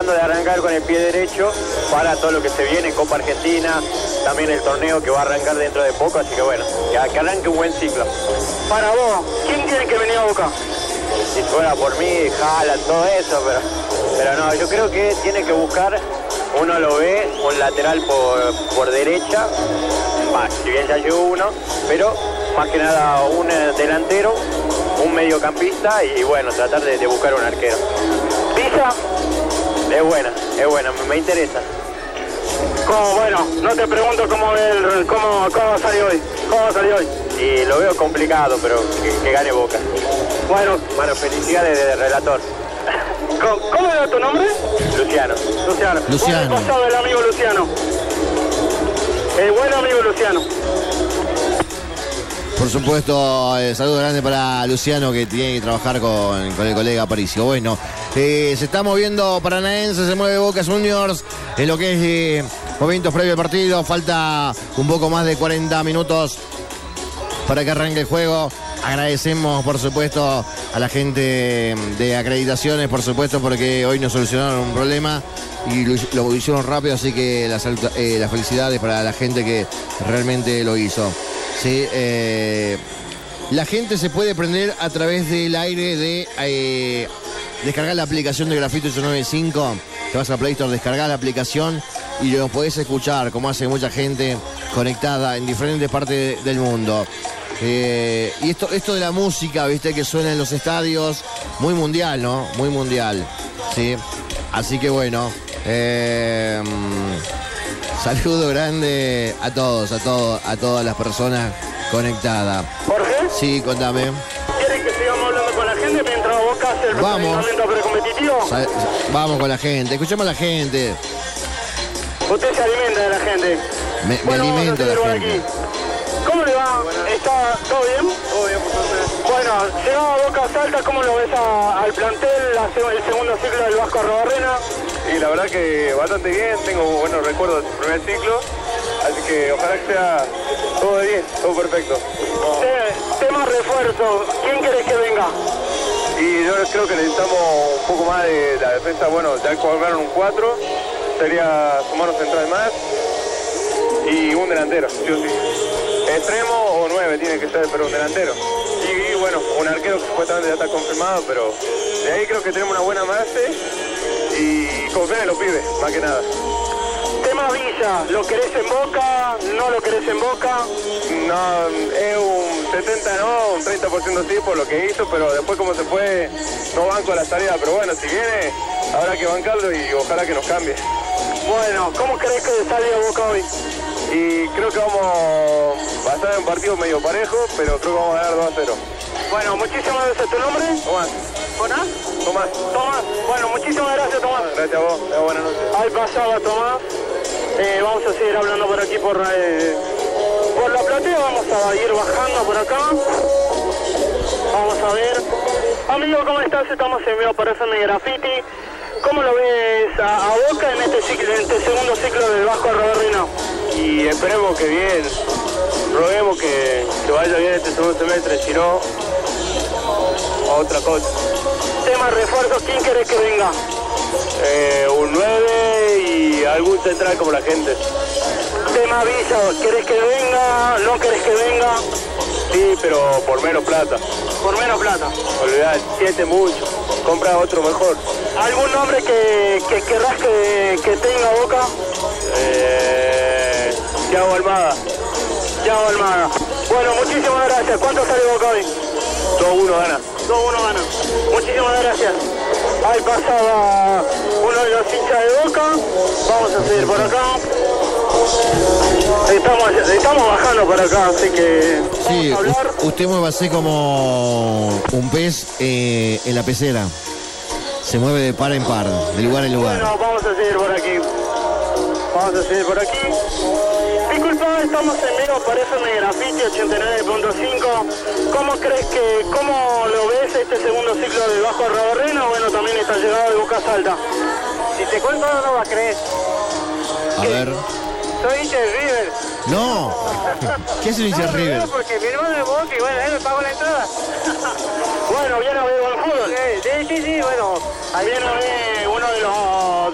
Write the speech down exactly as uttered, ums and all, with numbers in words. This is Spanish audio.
de arrancar con el pie derecho para todo lo que se viene, Copa Argentina, también el torneo que va a arrancar dentro de poco, así que bueno, que, que arranque un buen ciclo. Para vos, ¿quién tiene que venir a Boca? Si fuera por mí, Jala, todo eso, pero, pero no, yo creo que tiene que buscar, uno lo ve, un lateral por, por derecha, bah, si bien ya llegó uno, pero más que nada un delantero, un mediocampista y bueno, tratar de, de buscar un arquero. ¿Pisa? Es buena, es buena, me, me interesa. ¿Cómo? Bueno, no te pregunto cómo, el, cómo, cómo va a salir hoy. ¿Cómo va a salir hoy? Y lo veo complicado, pero que, que gane Boca. Bueno, bueno, felicidades de relator. ¿Cómo, ¿Cómo era tu nombre? Luciano. Luciano. Luciano. ¿Cómo pasado el amigo Luciano? El buen amigo Luciano. Por supuesto, eh, saludo grande para Luciano, que tiene que trabajar con, con el colega Aparicio. Bueno, eh, se está moviendo Paranaense, se mueve Boca Juniors en lo que es eh, momentos previos al partido. Falta un poco más de cuarenta minutos para que arranque el juego. Agradecemos, por supuesto, a la gente de acreditaciones, por supuesto, porque hoy nos solucionaron un problema y lo, lo hicieron rápido, así que las, eh, las felicidades para la gente que realmente lo hizo. Sí, eh, la gente se puede prender a través del aire de eh, descargar la aplicación de Grafito ocho noventa y cinco. Te vas a Play Store, descargar la aplicación y lo podés escuchar, como hace mucha gente conectada en diferentes partes del mundo. Eh, y esto, esto de la música, viste, que suena en los estadios, muy mundial, ¿no? Muy mundial, ¿sí? Así que bueno, eh, saludo grande a todos, a todos, a todas las personas conectadas. ¿Jorge? Sí, contame. ¿Quieren que sigamos hablando con la gente mientras Boca hace el procedimiento precompetitivo? Sa- vamos con la gente, escuchemos a la gente. Usted se alimenta de la gente. Me, me bueno, alimento de la por gente. aquí. ¿Cómo le va? ¿Está todo bien? Todo bien, por suerte. Bueno, llegaba Boca Salta, ¿cómo lo ves a, al plantel, la, el segundo ciclo del Vasco Arrobarrena? Y la verdad que bastante bien, tengo buenos recuerdos del primer ciclo, así que ojalá que sea todo bien, todo perfecto. Te, tema refuerzo, ¿quién querés que venga? Y yo creo que necesitamos un poco más de la defensa, bueno, ya colgaron un cuatro, sería sumar un central más y un delantero, sí o sí. Extremo o nueve tiene que ser, pero un delantero. Y, y bueno, un arquero que supuestamente ya está confirmado, pero de ahí creo que tenemos una buena base y confiar en los pibes, más que nada. Tema Villa, ¿lo querés en Boca? ¿No lo querés en Boca? No, es un setenta no, un treinta por ciento sí por lo que hizo, pero después como se fue, no banco la salida, pero bueno, si viene, habrá que bancarlo y ojalá que nos cambie. Bueno, ¿cómo crees que salga Boca hoy? Y creo que vamos a estar en un partido medio parejo, pero creo que vamos a ganar dos a cero. Bueno, muchísimas gracias. ¿Tu nombre? Tomás. ¿Tomás? Tomás. Tomás. Bueno, muchísimas gracias, Tomás. Gracias a vos. Buenas noches. Ahí pasaba Tomás. Eh, vamos a seguir hablando por aquí, por, eh, por la platea. Vamos a ir bajando por acá. Vamos a ver. Amigo, ¿cómo estás? Estamos en vivo para F M Graffiti. ¿Cómo lo ves a, a Boca en este, ciclo, en este segundo ciclo del Vasco Arrobarrena? Y esperemos que bien, roguemos que, que vaya bien este segundo semestre, si no, a otra cosa. Tema refuerzos, ¿quién querés que venga? Eh, un nueve y algún central como la gente. Tema Villa, ¿querés que venga? ¿No querés que venga? Sí, pero por menos plata. Por menos plata. Olvidar, siente mucho, compra otro mejor. ¿Algún nombre que, que querrás que, que tenga Boca? Eh, Thiago Almada. Thiago Almada. Bueno, muchísimas gracias. ¿Cuánto sale Boca hoy? dos uno gana. dos uno gana. Muchísimas gracias. Ahí pasaba uno de los hinchas de Boca. Vamos a seguir por acá. Estamos, estamos bajando por acá, así que Sí, vamos a hablar. usted mueve así como un pez eh, en la pecera. Se mueve de par en par, de lugar en lugar. Bueno, vamos a seguir por aquí. Vamos a seguir por aquí. Disculpa, estamos en vivo para F M Graffiti ochenta y nueve punto cinco. ¿Cómo crees que, cómo lo ves este segundo ciclo del Vasco Arrobarrena? Bueno, también está llegado de Boca Salta. Si te cuento no lo vas a creer. A ver. Soy hincha de River. No. ¿Qué es un hincha de River? Porque mi hermano es Boca y bueno, él me pagó la entrada. Bueno, viene a ver buen fútbol. Sí, sí, sí, bueno. Ahí viene a ver uno de los